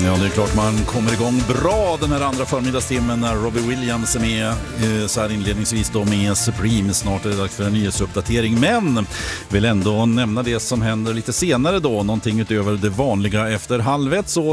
Ja, det är klart man kommer igång bra den här andra förmiddagstimmen när Robbie Williams är med så här inledningsvis då med Supreme. Snart är det dags för en nyhetsuppdatering, men vill ändå nämna det som händer lite senare då, någonting utöver det vanliga efter halvet. Så